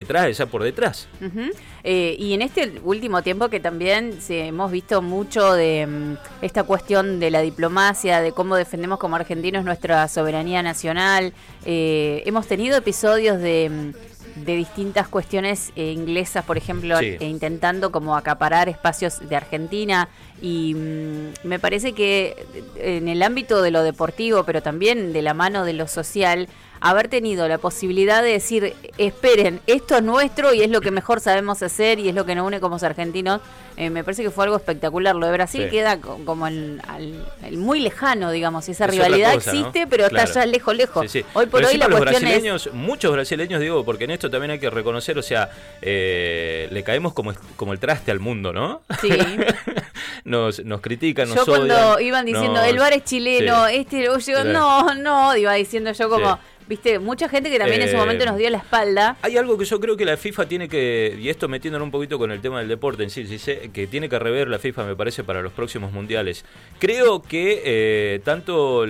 detrás, esa por detrás. Uh-huh. Y en este último tiempo que también hemos visto mucho de esta cuestión de la diplomacia, de cómo defendemos como argentinos nuestra soberanía nacional. Hemos tenido episodios de distintas cuestiones inglesas, por ejemplo, sí, intentando como acaparar espacios de Argentina, y me parece que en el ámbito de lo deportivo, pero también de la mano de lo social, haber tenido la posibilidad de decir, esperen, esto es nuestro y es lo que mejor sabemos hacer y es lo que nos une como argentinos, me parece que fue algo espectacular. Lo de Brasil sí, queda como el muy lejano, digamos, esa es rivalidad cosa, existe, ¿no? Pero claro, está ya lejos. Sí, sí. Hoy por hoy la cuestión es... Muchos brasileños, digo, porque en esto también hay que reconocer, o sea, le caemos como el traste al mundo, ¿no? Sí. nos critican, nos odian. Yo cuando iban diciendo, el VAR es chileno, sí, no, iba diciendo yo como... Sí. Viste, mucha gente que también en su momento nos dio la espalda. Hay algo que yo creo que la FIFA tiene que, y esto metiéndolo un poquito con el tema del deporte en sí, que tiene que rever la FIFA, me parece, para los próximos mundiales. Creo que tanto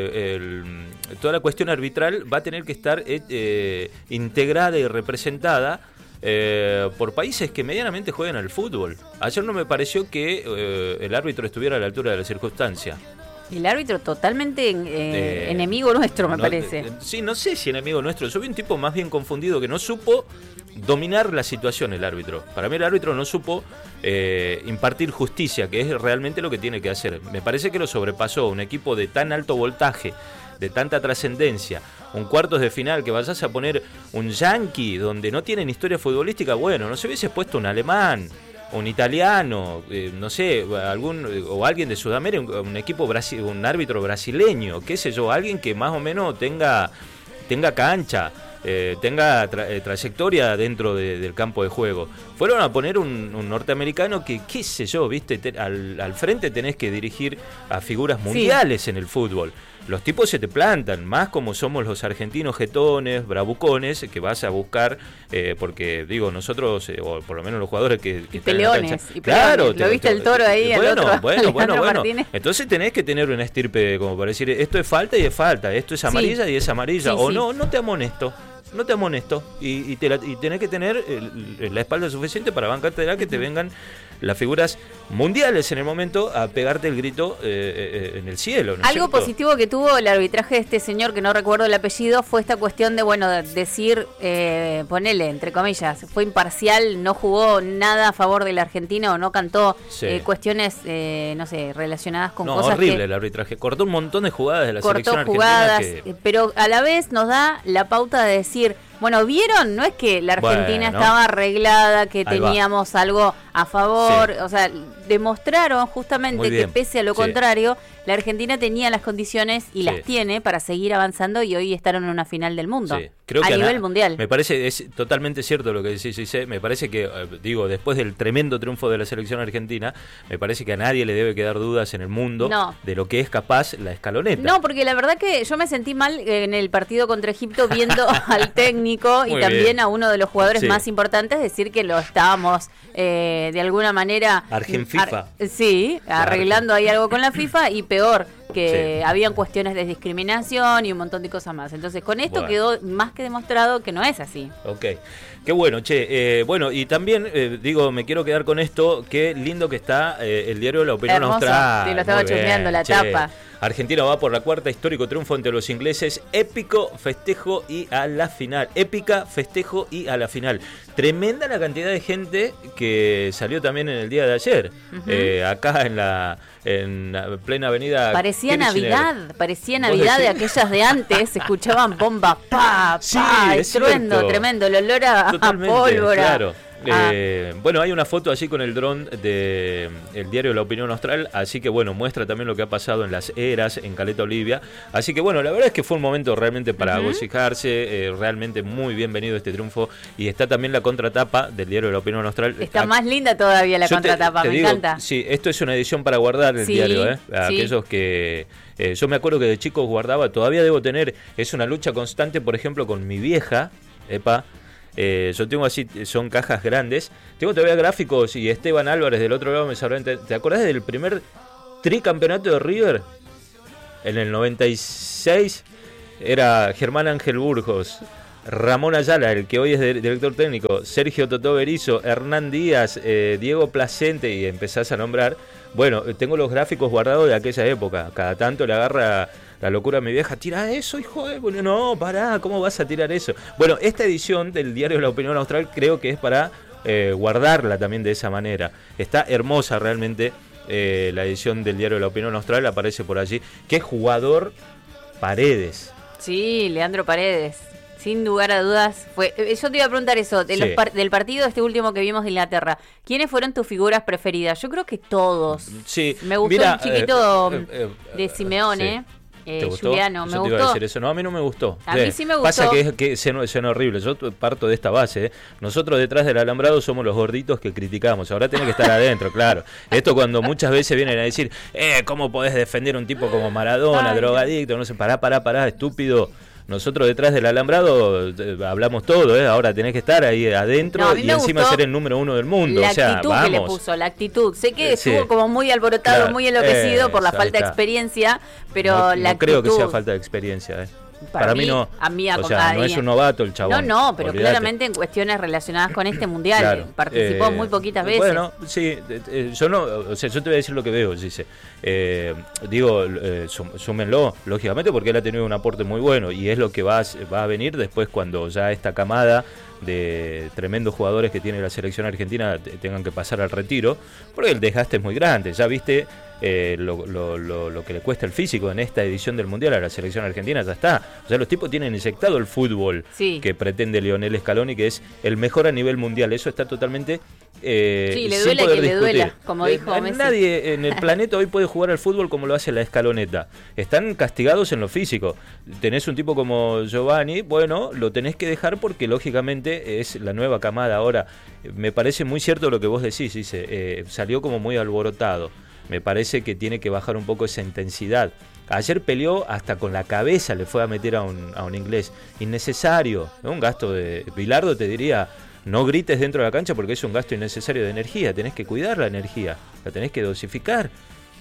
toda la cuestión arbitral va a tener que estar integrada y representada por países que medianamente juegan al fútbol. Ayer no me pareció que el árbitro estuviera a la altura de la circunstancia. El árbitro totalmente enemigo nuestro, me parece. Sí, no sé si enemigo nuestro. Yo vi un tipo más bien confundido que no supo dominar la situación, el árbitro. Para mí el árbitro no supo impartir justicia, que es realmente lo que tiene que hacer. Me parece que lo sobrepasó. Un equipo de tan alto voltaje, de tanta trascendencia, un cuartos de final, que vayas a poner un yankee donde no tienen historia futbolística, bueno, no se hubiese puesto un alemán, un italiano, no sé, o alguien de Sudamérica, un equipo un árbitro brasileño, qué sé yo, alguien que más o menos tenga cancha, tenga trayectoria dentro del campo de juego. Fueron a poner un norteamericano que, qué sé yo, viste, al frente tenés que dirigir a figuras mundiales en el fútbol. Los tipos se te plantan, más como somos los argentinos jetones, bravucones, que vas a buscar, porque digo, nosotros, o por lo menos los jugadores que están peleones, en la cancha, claro, ¿lo viste el toro ahí? Bueno. Entonces tenés que tener una estirpe como para decir, esto es falta y es falta, esto es amarilla y es amarilla, o no te amonesto. No te amonesto y tenés que tener la espalda suficiente para bancarte de la que te vengan las figuras mundiales en el momento a pegarte el grito en el cielo, ¿no? Algo positivo que tuvo el arbitraje de este señor, que no recuerdo el apellido, fue esta cuestión de, decir, ponele, entre comillas, fue imparcial, no jugó nada a favor de la Argentina o no cantó cuestiones, no sé, relacionadas con cosas horrible el arbitraje, cortó un montón de jugadas de la selección argentina. Cortó jugadas, pero a la vez nos da la pauta de decir, bueno, ¿vieron? No es que la Argentina estaba arreglada, que teníamos algo a favor, o sea, demostraron justamente que pese a lo contrario, la Argentina tenía las condiciones y las tiene para seguir avanzando y hoy estar en una final del mundo. Sí. Creo que a nivel mundial. Me parece, es totalmente cierto lo que decís, me parece que, después del tremendo triunfo de la selección argentina, me parece que a nadie le debe quedar dudas en el mundo de lo que es capaz la escaloneta. No, porque la verdad que yo me sentí mal en el partido contra Egipto viendo al técnico y también a uno de los jugadores más importantes decir que lo estábamos de alguna manera FIFA. Arreglando ahí algo con la FIFA y peor, que habían cuestiones de discriminación y un montón de cosas más. Entonces con esto quedó más que demostrado que no es así. Ok, qué bueno, bueno, y también me quiero quedar con esto, qué lindo que está el diario La Opinión Austral. Sí, lo estaba chusmeando la tapa. Argentina va por la cuarta, histórico triunfo ante los ingleses, épico festejo y a la final. Épica festejo y a la final. Tremenda la cantidad de gente que salió también en el día de ayer, acá en la plena avenida. Parecía Navidad de aquellas de antes, se escuchaban bombas, estruendo, tremendo, el olor a pólvora. Claro. Bueno, hay una foto allí con el dron del diario La Opinión Austral, así que muestra también lo que ha pasado en las eras, en Caleta Olivia, así que la verdad es que fue un momento realmente para regocijarse, realmente muy bienvenido este triunfo, y está también la contratapa del diario La Opinión Austral. Está más linda todavía la contratapa, me encanta. Sí, esto es una edición para guardar el diario, aquellos que... yo me acuerdo que de chicos guardaba, todavía debo tener, es una lucha constante, por ejemplo, con mi vieja, yo tengo así, son cajas grandes, tengo todavía gráficos, y Esteban Álvarez del otro lado me sabrá. ¿Te acordás del primer tricampeonato de River? En el 96 era Germán Ángel Burgos, Ramón Ayala, el que hoy es director técnico, Sergio Totó Berizzo, Hernán Díaz, Diego Placente, y empezás a nombrar. Bueno, tengo los gráficos guardados de aquella época. Cada tanto le agarra la locura a mi vieja. Tira eso, hijo de... Bueno, no, pará, ¿cómo vas a tirar eso? Bueno, esta edición del diario La Opinión Austral creo que es para guardarla también de esa manera. Está hermosa realmente la edición del diario La Opinión Austral, aparece por allí. ¿Qué jugador? Paredes. Sí, Leandro Paredes. Sin lugar a dudas, yo te iba a preguntar eso, del partido este último que vimos de Inglaterra. ¿Quiénes fueron tus figuras preferidas? Yo creo que todos. Sí. Me gustó el chiquito de Simeone. Sí. ¿Te gustó? Juliano, me yo gustó. Te iba a decir eso. No, a mí no me gustó. A mí sí me gustó. Pasa que suena horrible. Yo parto de esta base. Nosotros detrás del alambrado somos los gorditos que criticamos. Ahora tiene que estar adentro, claro. Esto cuando muchas veces vienen a decir, ¿cómo podés defender a un tipo como Maradona, drogadicto? No sé, pará, estúpido. Nosotros detrás del alambrado hablamos todo, ahora tenés que estar ahí adentro y encima ser el número 1 del mundo. La actitud vamos. Que le puso, la actitud. Sé que estuvo como muy alborotado, claro, muy enloquecido por la falta de experiencia, pero la actitud... No creo que sea falta de experiencia, Para mí no. A mí o sea, no es un novato el chabón. No, pero olvidate. Claramente en cuestiones relacionadas con este mundial. Claro, participó muy poquitas veces. Bueno, sí, yo no, o sea, yo te voy a decir lo que veo, dice. Súmenlo, lógicamente, porque él ha tenido un aporte muy bueno y es lo que va a venir después cuando ya esta camada de tremendos jugadores que tiene la selección argentina tengan que pasar al retiro, porque el desgaste es muy grande. Ya viste lo que le cuesta el físico en esta edición del Mundial a la selección argentina, ya está. O sea, los tipos tienen inyectado el fútbol que pretende Lionel Scaloni, que es el mejor a nivel mundial. Eso está totalmente le duele que le duela, como dijo Messi. Nadie en el planeta hoy puede jugar al fútbol como lo hace la Scaloneta. Están castigados en lo físico. Tenés un tipo como Giovanni, bueno, lo tenés que dejar porque lógicamente es la nueva camada. Ahora, me parece muy cierto lo que vos decís, dice, salió como muy alborotado. Me parece que tiene que bajar un poco esa intensidad. Ayer peleó hasta con la cabeza, le fue a meter a un inglés. Innecesario, ¿no? Un gasto de... Bilardo te diría, no grites dentro de la cancha porque es un gasto innecesario de energía. Tenés que cuidar la energía, la tenés que dosificar.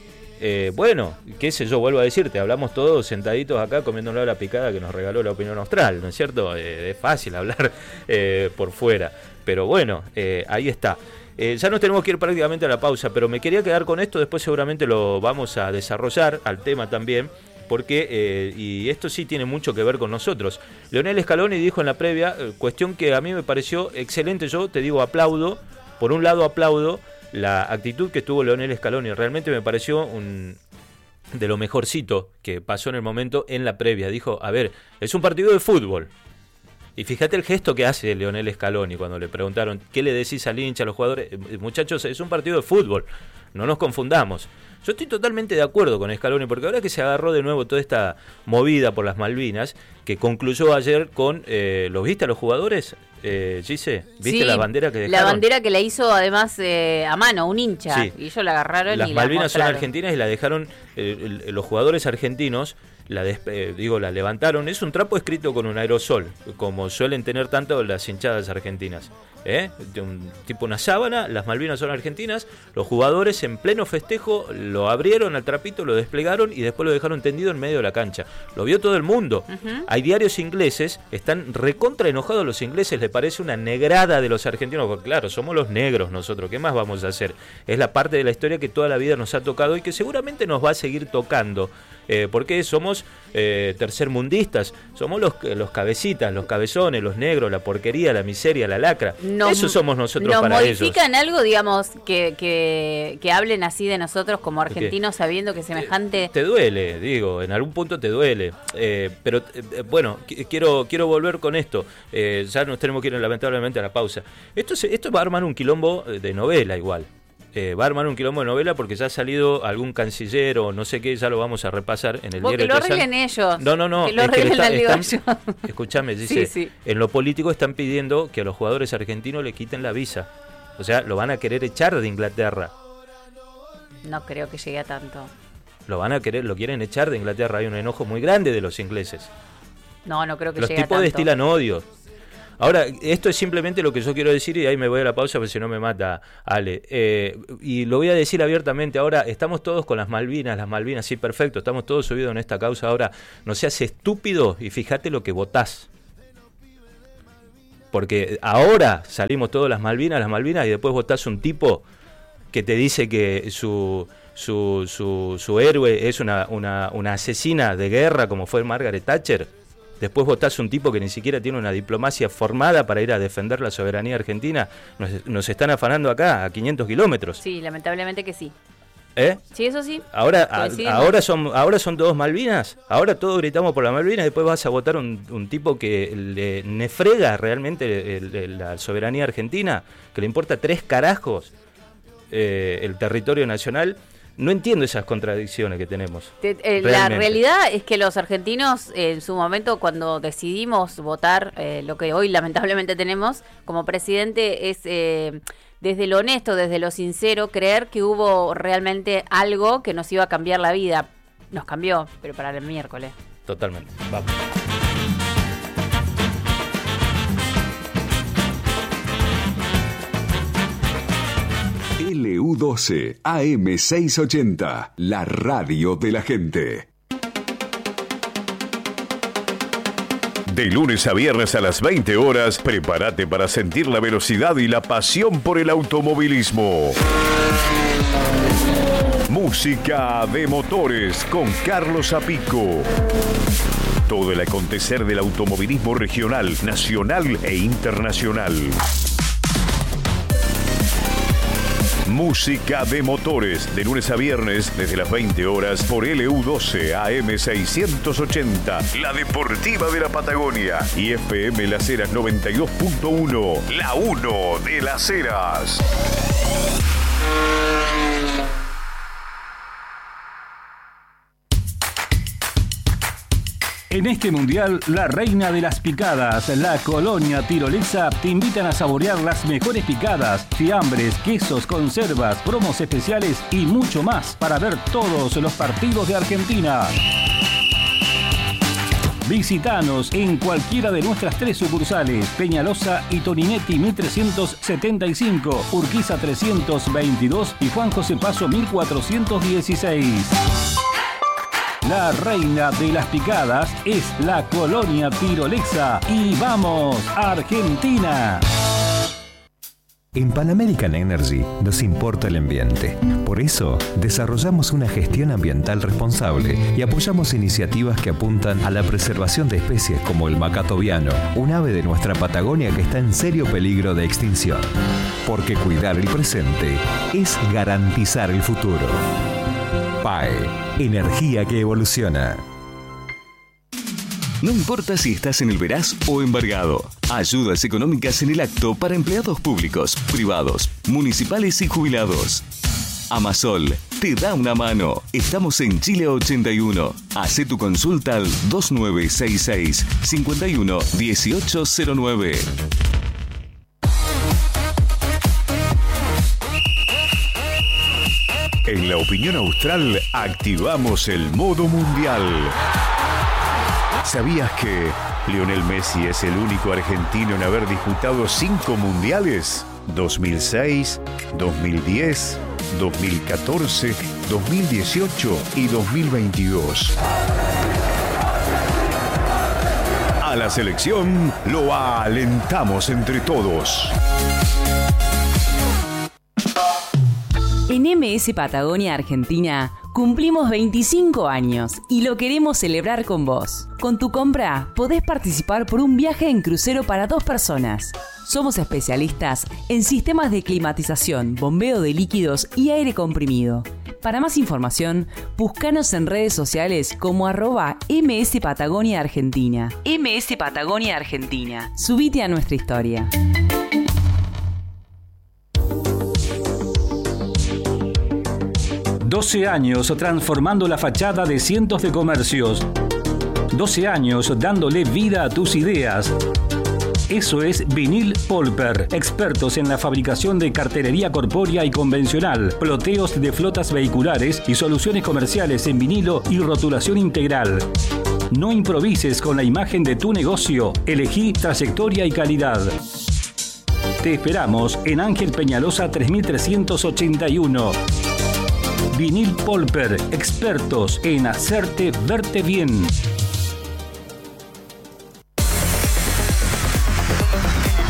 Bueno, qué sé yo, vuelvo a decirte, hablamos todos sentaditos acá comiéndonos la picada que nos regaló La Opinión Austral, ¿no es cierto? Es fácil hablar por fuera, pero bueno, ahí está. Ya nos tenemos que ir prácticamente a la pausa, pero me quería quedar con esto, después seguramente lo vamos a desarrollar al tema también, porque, y esto sí tiene mucho que ver con nosotros. Lionel Scaloni dijo en la previa, cuestión que a mí me pareció excelente, yo te digo aplaudo, por un lado aplaudo la actitud que tuvo Lionel Scaloni, realmente me pareció de lo mejorcito que pasó en el momento en la previa. Dijo, a ver, es un partido de fútbol. Y fíjate el gesto que hace Lionel Scaloni cuando le preguntaron, ¿qué le decís al hincha, a los jugadores? Muchachos, es un partido de fútbol, no nos confundamos. Yo estoy totalmente de acuerdo con Scaloni, porque ahora que se agarró de nuevo toda esta movida por las Malvinas, que concluyó ayer con, ¿los viste a los jugadores? Gise, ¿viste la bandera que dejaron? La bandera que la hizo además a mano, un hincha, sí. Y ellos la agarraron las y Malvinas la son argentinas y la dejaron, los jugadores argentinos, la levantaron. Es un trapo escrito con un aerosol, como suelen tener tanto las hinchadas argentinas. Tipo una sábana, las Malvinas son argentinas, los jugadores en pleno festejo lo abrieron al trapito, lo desplegaron y después lo dejaron tendido en medio de la cancha. Lo vio todo el mundo. Hay diarios ingleses, están recontra enojados los ingleses, le parece una negrada de los argentinos, porque claro, somos los negros nosotros, ¿qué más vamos a hacer? Es la parte de la historia que toda la vida nos ha tocado y que seguramente nos va a seguir tocando. Porque somos tercermundistas, somos los cabecitas, los cabezones, los negros, la porquería, la miseria, la lacra. Eso somos nosotros para ellos. ¿Nos modifican algo, digamos, que hablen así de nosotros como argentinos sabiendo que semejante...? Te duele, digo, en algún punto te duele. Pero bueno, quiero volver con esto. Ya nos tenemos que ir lamentablemente a la pausa. Esto va a armar un quilombo de novela igual. Va a armar un quilombo de novela porque ya ha salido algún canciller o no sé qué, ya lo vamos a repasar en el diario. Que lo arreglen ellos. No. Que lo arreglen Escúchame, dice, sí. En lo político están pidiendo que a los jugadores argentinos le quiten la visa. O sea, lo van a querer echar de Inglaterra. No creo que llegue a tanto. Lo quieren echar de Inglaterra. Hay un enojo muy grande de los ingleses. No creo que llegue a tanto. Los tipos destilan odio. Ahora, esto es simplemente lo que yo quiero decir y ahí me voy a la pausa porque si no me mata Ale. Y lo voy a decir abiertamente ahora, estamos todos con las Malvinas, sí, perfecto, estamos todos subidos en esta causa. Ahora, no seas estúpido y fíjate lo que votás. Porque ahora salimos todos las Malvinas, y después votás un tipo que te dice que su héroe es una asesina de guerra como fue Margaret Thatcher. Después votás un tipo que ni siquiera tiene una diplomacia formada para ir a defender la soberanía argentina. Nos están afanando acá a 500 kilómetros. Sí, lamentablemente que sí. Sí, eso sí. Ahora son todos Malvinas. Ahora todos gritamos por la Malvinas. Después vas a votar un tipo que le nefrega realmente la soberanía argentina, que le importa 3 carajos el territorio nacional. No entiendo esas contradicciones que tenemos. La realidad es que los argentinos, en su momento, cuando decidimos votar lo que hoy lamentablemente tenemos como presidente, es desde lo honesto, desde lo sincero, creer que hubo realmente algo que nos iba a cambiar la vida. Nos cambió, pero para el miércoles. Totalmente. Vamos. LU12 AM680, la radio de la gente. De lunes a viernes a las 20 horas, prepárate para sentir la velocidad y la pasión por el automovilismo. Música de motores con Carlos Apico. Todo el acontecer del automovilismo regional, nacional e internacional. Música de motores, de lunes a viernes, desde las 20 horas, por LU12 AM680, la deportiva de la Patagonia, y FM Las Heras 92.1, la 1 de Las Heras. En este mundial, la reina de las picadas, la colonia tirolesa, te invitan a saborear las mejores picadas, fiambres, quesos, conservas, promos especiales y mucho más para ver todos los partidos de Argentina. Visítanos en cualquiera de nuestras 3 sucursales: Peñalosa y Toninetti 1375, Urquiza 322 y Juan José Paso 1416. La reina de las picadas es la colonia tirolesa. ¡Y vamos, Argentina! En Pan American Energy nos importa el ambiente. Por eso, desarrollamos una gestión ambiental responsable y apoyamos iniciativas que apuntan a la preservación de especies como el macato viano, un ave de nuestra Patagonia que está en serio peligro de extinción. Porque cuidar el presente es garantizar el futuro. PAE, energía que evoluciona. No importa si estás en el Veraz o embargado. Ayudas económicas en el acto para empleados públicos, privados, municipales y jubilados. Amasol te da una mano. Estamos en Chile 81. Hacé tu consulta al 2966 51 1809. En la opinión austral activamos el modo mundial. ¿Sabías que Lionel Messi es el único argentino en haber disputado 5 mundiales? 2006, 2010, 2014, 2018 y 2022. A la selección lo alentamos entre todos. En MS Patagonia Argentina cumplimos 25 años y lo queremos celebrar con vos. Con tu compra podés participar por un viaje en crucero para 2 personas. Somos especialistas en sistemas de climatización, bombeo de líquidos y aire comprimido. Para más información, búscanos en redes sociales como @MS Patagonia Argentina. MS Patagonia Argentina. Subite a nuestra historia. ...12 años transformando la fachada de cientos de comercios. 12 años dándole vida a tus ideas. Eso es Vinil Polper, expertos en la fabricación de cartelería corpórea y convencional, ploteos de flotas vehiculares y soluciones comerciales en vinilo y rotulación integral. No improvises con la imagen de tu negocio, elegí trayectoria y calidad. Te esperamos en Ángel Peñalosa 3381. Vinil Polper, expertos en hacerte verte bien.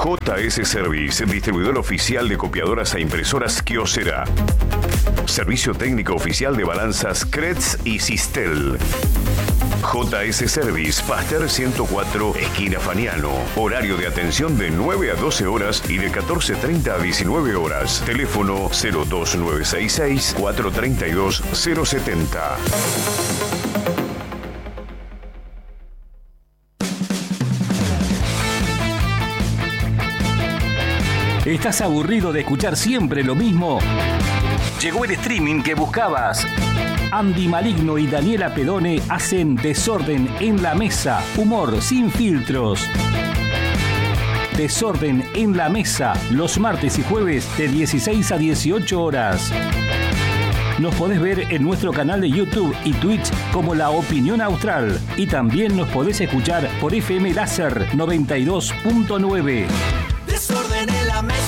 JS Service, distribuidor oficial de copiadoras e impresoras Kyocera. Servicio técnico oficial de balanzas Kretz y Sistel. JS Service, Pasteur 104, esquina Faniano. Horario de atención de 9 a 12 horas y de 14:30 a 19 horas. Teléfono 02966 432 070. ¿Estás aburrido de escuchar siempre lo mismo? Llegó el streaming que buscabas. Andy Maligno y Daniela Pedone hacen Desorden en la Mesa. Humor sin filtros. Desorden en la Mesa. Los martes y jueves de 16 a 18 horas. Nos podés ver en nuestro canal de YouTube y Twitch como La Opinión Austral. Y también nos podés escuchar por FM Láser 92.9. Desorden en la mesa.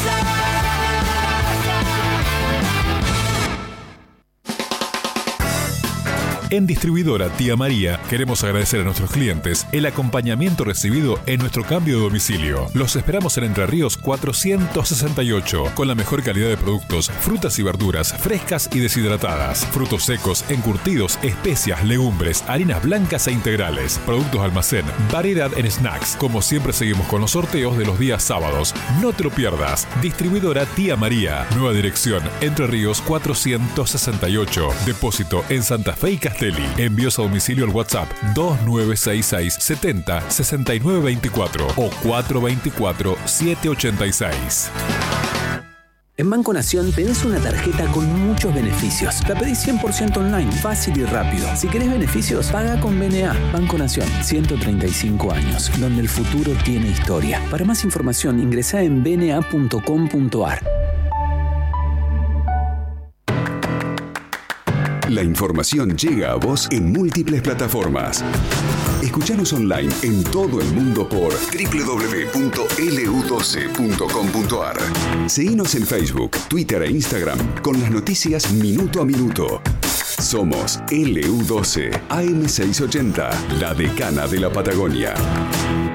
En Distribuidora Tía María queremos agradecer a nuestros clientes el acompañamiento recibido en nuestro cambio de domicilio. Los esperamos en Entre Ríos 468 con la mejor calidad de productos, frutas y verduras frescas y deshidratadas, frutos secos, encurtidos, especias, legumbres, harinas blancas e integrales, productos almacén, variedad en snacks. Como siempre seguimos con los sorteos de los días sábados. No te lo pierdas. Distribuidora Tía María. Nueva dirección Entre Ríos 468. Depósito en Santa Fe y Castelli. Envíos a domicilio al WhatsApp 2966 70 6924 o 424 786. En Banco Nación tenés una tarjeta con muchos beneficios. La pedís 100% online, fácil y rápido. Si querés beneficios, paga con BNA. Banco Nación, 135 años, donde el futuro tiene historia. Para más información, ingresá en bna.com.ar. La información llega a vos en múltiples plataformas. Escuchanos online en todo el mundo por www.lu12.com.ar. Seguinos en Facebook, Twitter e Instagram con las noticias minuto a minuto. Somos LU12 AM680, la decana de la Patagonia.